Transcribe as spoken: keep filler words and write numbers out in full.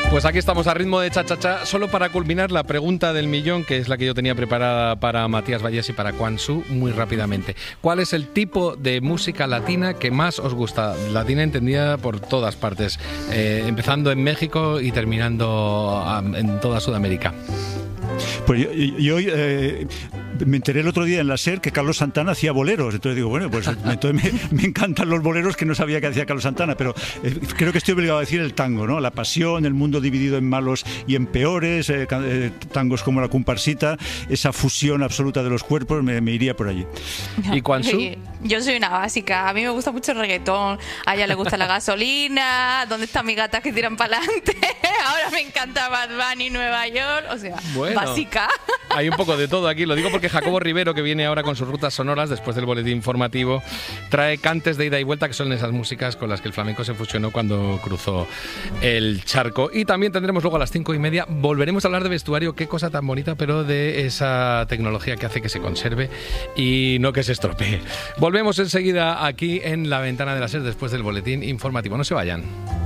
Pues aquí estamos a ritmo de cha-cha-cha. Solo para culminar la pregunta del millón, que es la que yo tenía preparada para Matías Vallés y para Quan Su, muy rápidamente. ¿Cuál es el tipo de música latina que más os gusta? Latina entendida por todas partes, eh, empezando en México y terminando um, en toda Sudamérica. Pues yo, yo eh, me enteré el otro día en la SER que Carlos Santana hacía boleros, entonces digo, bueno, pues entonces me, me encantan los boleros, que no sabía que hacía Carlos Santana, pero eh, creo que estoy obligado a decir el tango, ¿no? La pasión, el mundo dividido en malos y en peores, eh, eh, tangos como la comparsita, esa fusión absoluta de los cuerpos, me, me iría por allí. ¿Y Quan Su? Yo soy una básica, a mí me gusta mucho el reggaetón, a ella le gusta la gasolina, ¿dónde están mis gatas que tiran para adelante? Ahora me encanta Bad Bunny, Nueva York, o sea, bueno, básica. Hay un poco de todo aquí, lo digo porque Jacobo Rivero, que viene ahora con sus rutas sonoras después del boletín informativo, trae cantes de ida y vuelta, que son esas músicas con las que el flamenco se fusionó cuando cruzó el charco. Y también tendremos luego a las cinco y media, volveremos a hablar de vestuario, qué cosa tan bonita, pero de esa tecnología que hace que se conserve y no que se estropee. Volvemos enseguida aquí en La Ventana de la SER después del boletín informativo. No se vayan.